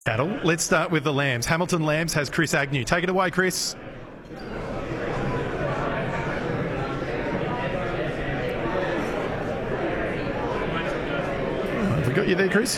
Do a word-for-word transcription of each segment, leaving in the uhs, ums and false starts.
Cattle. Let's start with the lambs. Hamilton Lambs has Chris Agnew. Take it away, Chris. Have we got you there, Chris?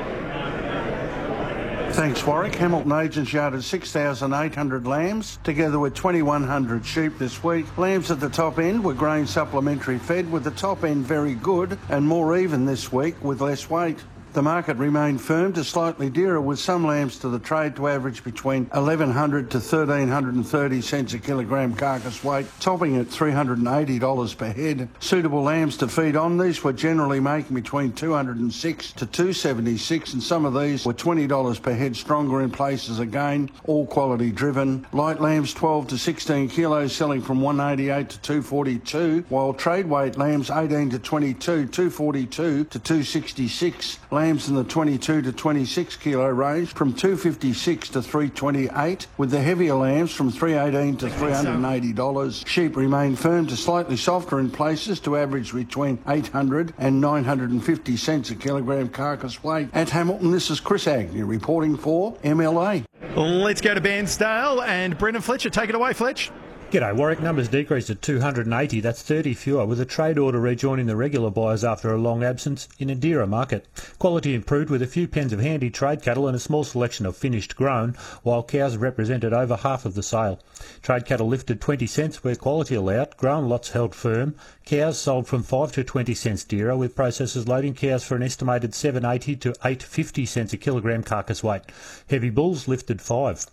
Thanks, Warwick. Hamilton Agents yarded six thousand eight hundred lambs, together with twenty-one hundred sheep this week. Lambs at the top end were grain supplementary fed, with the top end very good and more even this week with less weight. The market remained firm to slightly dearer, with some lambs to the trade to average between eleven hundred to one thousand three hundred thirty cents a kilogram carcass weight, topping at three hundred eighty dollars per head. Suitable lambs to feed on, these were generally making between two hundred six to two hundred seventy-six, and some of these were twenty dollars per head stronger in places again, all quality driven. Light lambs twelve to sixteen kilos selling from one eighty-eight to two forty-two, while trade weight lambs eighteen to twenty-two, two forty-two to two sixty-six. Lambs in the twenty-two to twenty-six kilo range from two fifty-six to three twenty-eight, with the heavier lambs from three eighteen to three hundred eighty dollars. Sheep remain firm to slightly softer in places to average between eight hundred and nine hundred fifty cents a kilogram carcass weight. At Hamilton, this is Chris Agnew reporting for M L A. Let's go to Bairnsdale and Brendan Fletcher. Take it away, Fletch. G'day, Warwick. Numbers decreased to two hundred eighty, that's thirty fewer, with a trade order rejoining the regular buyers after a long absence in a dearer market. Quality improved with a few pens of handy trade cattle and a small selection of finished grown, while cows represented over half of the sale. Trade cattle lifted twenty cents where quality allowed, grown lots held firm. Cows sold from five to twenty cents dearer, with processors loading cows for an estimated seven eighty to eight fifty cents a kilogram carcass weight. Heavy bulls lifted five.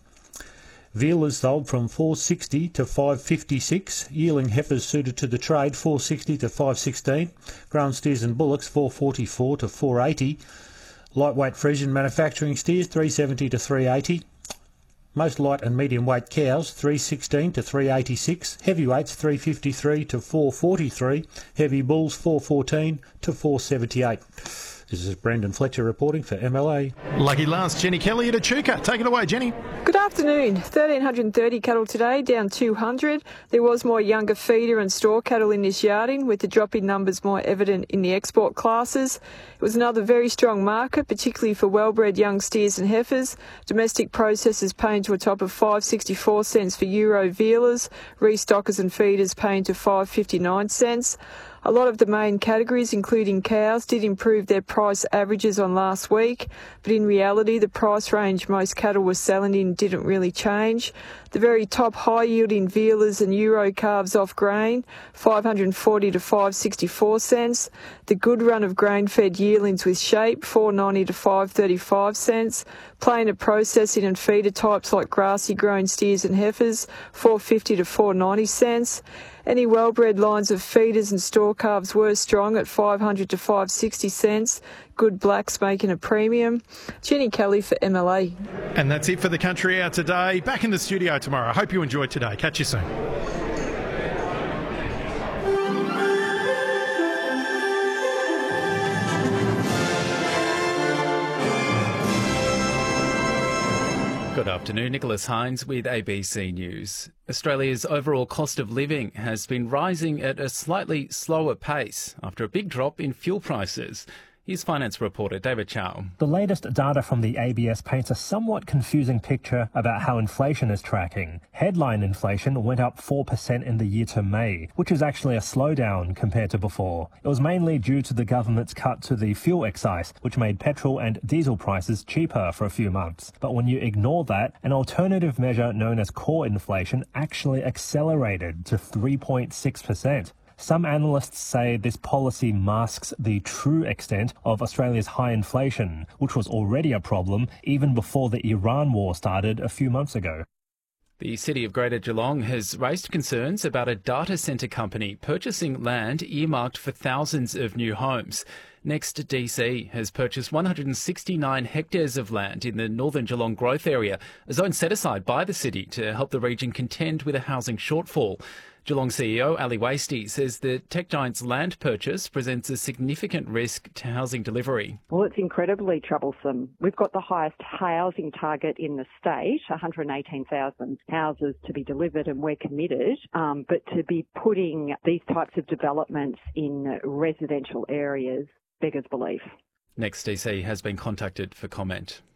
Vealers sold from four sixty to five fifty-six, yearling heifers suited to the trade four sixty to five sixteen, grown steers and bullocks four forty-four to four eighty, lightweight Friesian manufacturing steers three seventy to three eighty, most light and medium weight cows three sixteen to three eighty-six, heavyweights three fifty-three to four forty-three, heavy bulls four fourteen to four seventy-eight. This is Brendan Fletcher reporting for M L A. Lucky last, Jenny Kelly at Echuca. Take it away, Jenny. Good afternoon. one thousand three hundred thirty cattle today, down two hundred. There was more younger feeder and store cattle in this yarding, with the drop in numbers more evident in the export classes. It was another very strong market, particularly for well-bred young steers and heifers. Domestic processors paying to a top of five sixty-four cents for Euro vealers, restockers and feeders paying to five fifty-nine cents. A lot of the main categories, including cows, did improve their price averages on last week, but in reality the price range most cattle were selling in didn't really change. The very top high-yielding vealers and Euro calves off grain, five forty to five sixty-four cents. The good run of grain-fed yearlings with shape, four ninety to five thirty-five cents. Plainer processing and feeder types like grassy-grown steers and heifers, four fifty to four ninety cents. Any well-bred lines of feeders and store calves were strong at five hundred to five sixty cents. Good blacks making a premium. Jenny Kelly for M L A. And that's it for the Country Hour today. Back in the studio tomorrow. I hope you enjoyed today. Catch you soon. Good afternoon, Nicholas Hines with A B C News. Australia's overall cost of living has been rising at a slightly slower pace after a big drop in fuel prices. Here's finance reporter David Chow. The latest data from the A B S paints a somewhat confusing picture about how inflation is tracking. Headline inflation went up four percent in the year to May, which is actually a slowdown compared to before. It was mainly due to the government's cut to the fuel excise, which made petrol and diesel prices cheaper for a few months. But when you ignore that, an alternative measure known as core inflation actually accelerated to three point six percent. Some analysts say this policy masks the true extent of Australia's high inflation, which was already a problem even before the Iran war started a few months ago. The City of Greater Geelong has raised concerns about a data centre company purchasing land earmarked for thousands of new homes. Next D C has purchased one hundred sixty-nine hectares of land in the northern Geelong growth area, a zone set aside by the city to help the region contend with a housing shortfall. Geelong C E O Ali Wasty says the tech giant's land purchase presents a significant risk to housing delivery. Well, it's incredibly troublesome. We've got the highest housing target in the state, one hundred eighteen thousand houses to be delivered, and we're committed. Um, but to be putting these types of developments in residential areas beggars belief. Next D C has been contacted for comment.